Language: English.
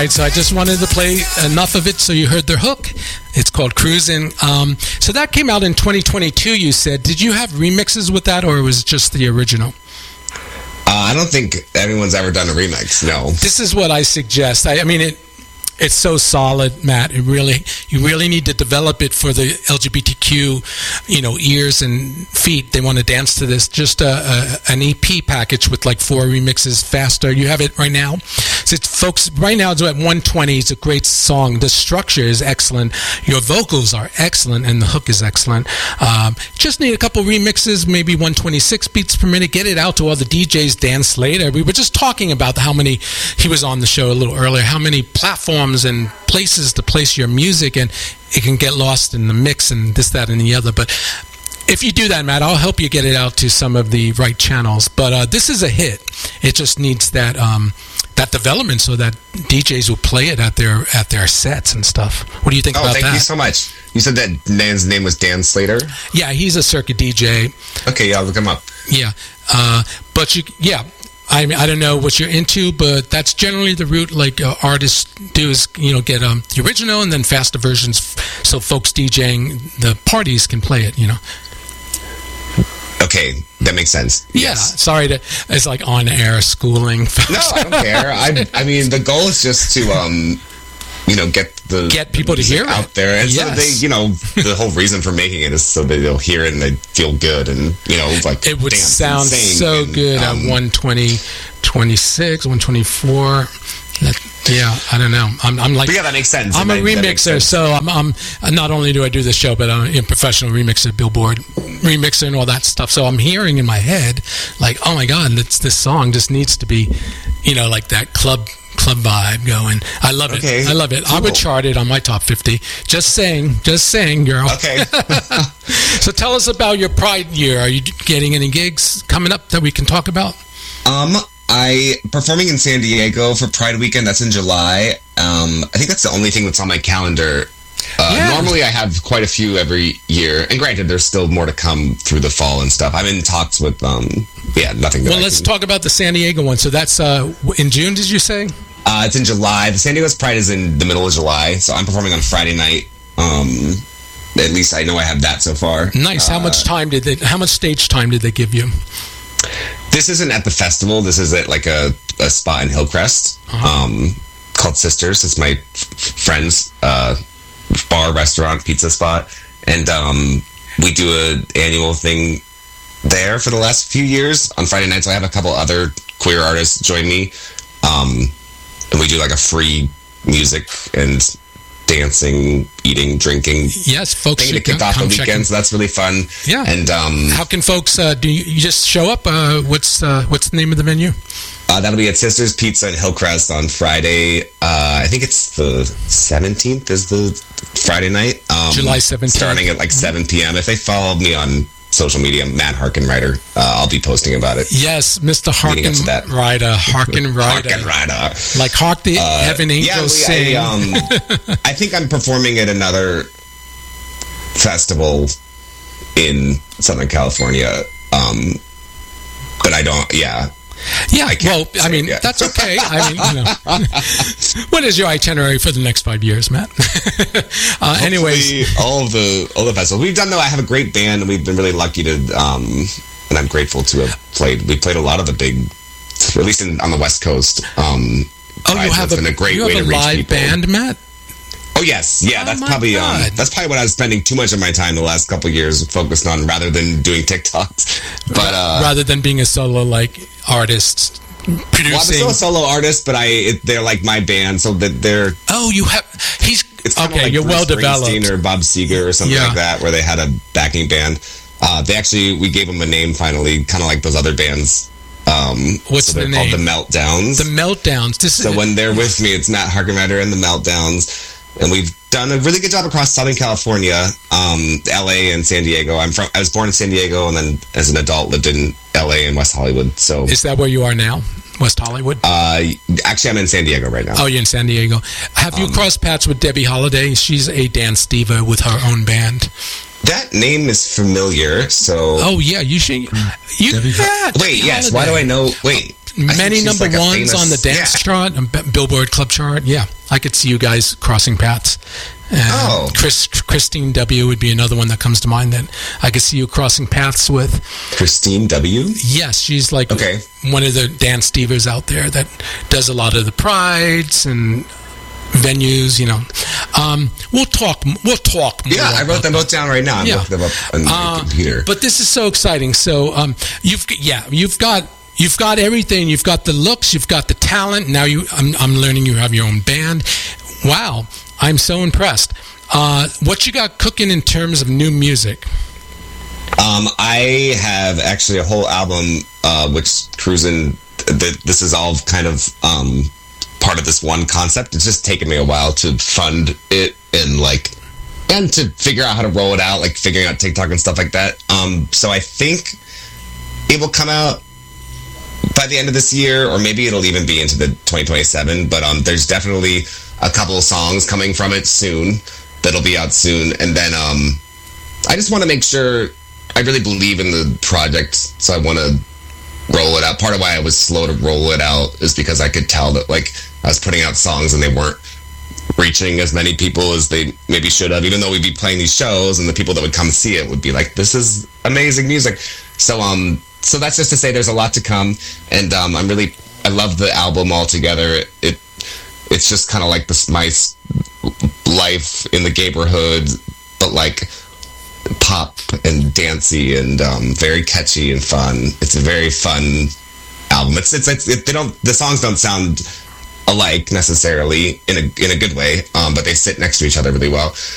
right, so I just wanted to play enough of it so you heard their hook. It's called Cruising. So that came out in 2022, you said. Did you have remixes with that, or was it just the original? I don't think anyone's ever done a remix, no. This is what I suggest. I mean, it's so solid, Matt. You really need to develop it for the LGBTQ, ears and feet. They want to dance to this. Just an EP package with like 4 remixes faster. You have it right now. So folks, right now it's at 120. It's a great song. The structure is excellent. Your vocals are excellent, and the hook is excellent. Just need a couple remixes, maybe 126 beats per minute. Get it out to all the DJs. Dan Slater. We were just talking about how many, he was on the show a little earlier, how many platforms and places to place your music, and it can get lost in the mix and this, that, and the other. But if you do that, Matt, I'll help you get it out to some of the right channels. But this is a hit. It just needs that development so that DJs will play it at their sets and stuff. What do you think about that? Oh, thank you so much. You said that man's name was Dan Slater? Yeah, he's a circuit DJ. Okay, yeah, I'll look him up. Yeah, I don't know what you're into, but that's generally the route like artists do is, get the original and then faster versions so folks DJing the parties can play it, Okay, that makes sense. Yeah, yes. Sorry it's like on-air schooling. No, I don't care. I mean, the goal is just to, get people to hear out there. And yes. so they, the whole reason for making it is so that they'll hear it and they feel good and, like it would dance sound and sing so and, good at 120, 26, 124. Yeah, I don't know. I'm like, but yeah, that makes sense. I'm a remixer, so I'm not only do I do this show, but I'm a professional remixer, Billboard remixer, and all that stuff. So I'm hearing in my head, like, oh my God, this song just needs to be, like that club vibe going. I love it. Okay. I love it. Cool. I would chart it on my top 50. Just saying, girl. Okay. So tell us about your Pride year. Are you getting any gigs coming up that we can talk about? I performing in San Diego for Pride Weekend. That's in July. I think that's the only thing that's on my calendar. Normally I have quite a few every year, and granted, there's still more to come through the fall and stuff. I'm in talks with nothing. Well, let's talk about the San Diego one. So that's in June, did you say? It's in July. The San Diego's Pride is in the middle of July, so I'm performing on Friday night. At least I know I have that so far. Nice. How much stage time did they give you? This isn't at the festival. This is at like a spot in Hillcrest called Sisters. It's my friend's bar, restaurant, pizza spot. And we do an annual thing there for the last few years on Friday nights. So I have a couple other queer artists join me. And we do like a free music and dancing, eating, drinking. Yes, folks thing to kick off the weekend, so that's really fun. Yeah. And how can folks do you just show up? What's the name of the venue? That'll be at Sisters Pizza in Hillcrest on Friday. I think it's the 17th is the Friday night. July 17th. Starting at like 7 p.m. If they follow me on social media, Matt Harkenrider, I'll be posting about it. Yes, Mr. Harkenrider. Harkenrider. Like Hark the Heaven Angels sing. I think I'm performing at another festival in Southern California. But I don't, Yeah, I mean, that's okay. What is your itinerary for the next 5 years, Matt? Anyways, all the festivals we've done. Though I have a great band, and we've been really lucky to, and I'm grateful to have played. We played a lot of the big, at least on the West Coast. You have a great way to reach live people. Band, Matt. Oh yes, yeah. That's probably what I was spending too much of my time the last couple of years focused on, rather than doing TikToks. But rather than being a solo artist producing. Well, I'm still a solo artist, but they're like my band, so that they're. Oh, it's okay. Like you're Bruce well developed, or Bob Seger or something like that, where they had a backing band. We gave them a name finally, kind of like those other bands. What's the name? Called The Meltdowns. The Meltdowns. When they're with me, it's Matt Harkenrider and The Meltdowns. And we've done a really good job across Southern California, LA and San Diego. I was born in San Diego, and then as an adult lived in LA and West Hollywood. So is that where you are now? West Hollywood? Actually, I'm in San Diego right now. Oh, you're in San Diego. Have you crossed paths with Debbie Holiday? She's a dance diva with her own band. That name is familiar, so... Oh, yeah, you should... Wait, yes, why do I know... Wait, many she's number like a ones on the dance chart, Billboard Club chart. Yeah, I could see you guys crossing paths. Christine W. would be another one that comes to mind that I could see you crossing paths with. Christine W? Yes, she's like one of the dance divas out there that does a lot of the prides and venues, you know. We'll talk more. Yeah, I wrote them both down right now. I'm looking them up on the computer. But this is so exciting. So you've got everything. You've got the looks. You've got the talent. Now I'm learning you have your own band. Wow, I'm so impressed. What you got cooking in terms of new music? I have actually a whole album which cruising. This is all kind of part of this one concept. It's just taken me a while to fund it and to figure out how to roll it out, like figuring out TikTok and stuff like that. So I think it will come out by the end of this year, or maybe it'll even be into the 2027. But there's definitely a couple of songs coming from it soon that'll be out soon. And then I just want to make sure I really believe in the project, so I want to roll it out. Part of why I was slow to roll it out is because I could tell that I was putting out songs and they weren't reaching as many people as they maybe should have, even though we'd be playing these shows and the people that would come see it would be like, this is amazing music. So that's just to say there's a lot to come, and I love the album altogether. It's just kind of like my life in the neighborhood, but like pop and dancey and very catchy and fun. It's a very fun album. The songs don't sound alike necessarily in a good way, but they sit next to each other really well.